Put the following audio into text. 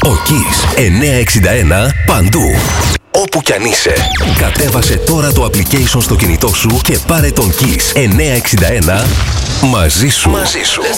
Ο Kiss 961 παντού. Όπου κι αν είσαι, κατέβασε τώρα το application στο κινητό σου και πάρε τον Kiss 961 μαζί σου.